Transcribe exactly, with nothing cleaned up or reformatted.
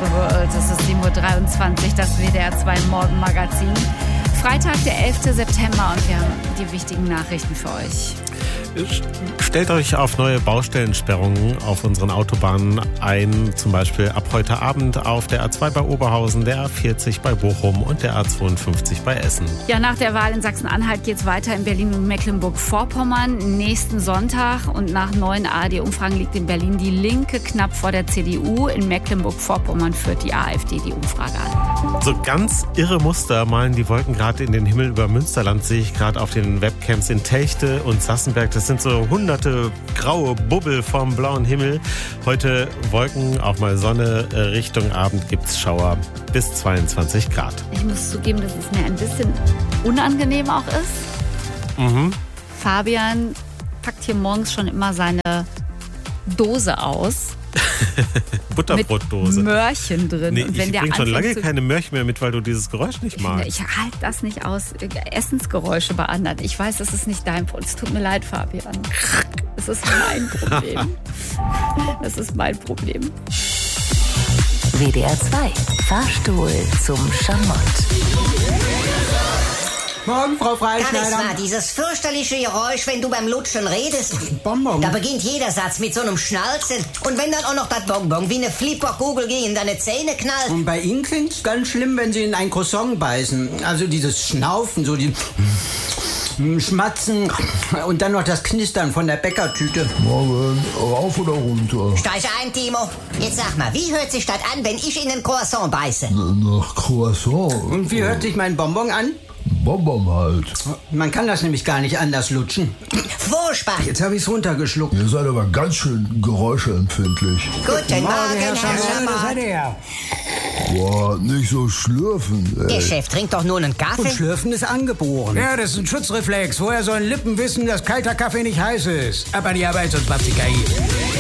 Es ist sieben Uhr dreiundzwanzig, das W D R zwei Morgenmagazin. Freitag, der elfte September und wir haben die wichtigen Nachrichten für euch. Stellt euch auf neue Baustellensperrungen auf unseren Autobahnen ein, zum Beispiel ab heute Abend auf der A zwei bei Oberhausen, der A vierzig bei Bochum und der A zweiundfünfzig bei Essen. Ja, nach der Wahl in Sachsen-Anhalt geht es weiter in Berlin und Mecklenburg-Vorpommern nächsten Sonntag und nach neuen A R D-Umfragen liegt in Berlin die Linke knapp vor der C D U. In Mecklenburg-Vorpommern führt die AfD die Umfrage an. So ganz irre Muster malen die Wolken gerade in den Himmel über Münsterland, sehe ich gerade auf den Webcams in Telchte und Sassenberg. Das sind so hunderte graue Bubbel vom blauen Himmel. Heute Wolken, auch mal Sonne. Richtung Abend gibt's Schauer bis zweiundzwanzig Grad. Ich muss zugeben, dass es mir ein bisschen unangenehm auch ist. Mhm. Fabian packt hier morgens schon immer seine Dose aus. Butterbrotdose. Mit Möhrchen drin. Nee, und wenn ich der bringe schon lange zu, keine Möhrchen mehr mit, weil du dieses Geräusch nicht magst. Ich halte das nicht aus, Essensgeräusche bei anderen. Ich weiß, das ist nicht dein Problem. Es tut mir leid, Fabian. Das ist mein Problem. Das ist mein Problem. W D R zwei, Fahrstuhl zum Schamott. Morgen, Frau Freischneider. Kann es mal, dieses fürchterliche Geräusch, wenn du beim Lutschen redest. Bonbon. Da beginnt jeder Satz mit so einem Schnalzen. Und wenn dann auch noch das Bonbon wie eine Flipperkugel gegen deine Zähne knallt. Und bei Ihnen klingt's ganz schlimm, wenn Sie in ein Croissant beißen. Also dieses Schnaufen, so die Schmatzen und dann noch das Knistern von der Bäckertüte. Morgen, rauf oder runter? Steig ein, Timo. Jetzt sag mal, wie hört sich das an, wenn ich in ein Croissant beiße? Nach Croissant. Und wie hört sich mein Bonbon an? Bonbon halt. Man kann das nämlich gar nicht anders lutschen. Furchtbar. Jetzt habe ich es runtergeschluckt. Ihr seid aber ganz schön geräuscheempfindlich. Guten Morgen, Herr seid ihr ja. Boah, nicht so schlürfen, ey. Der Chef trinkt doch nur einen Und Kaffee. Schlürfen ist angeboren. Ja, das ist ein Schutzreflex. Woher sollen Lippen wissen, dass kalter Kaffee nicht heiß ist? Ab an die Arbeit, sonst macht sie K I.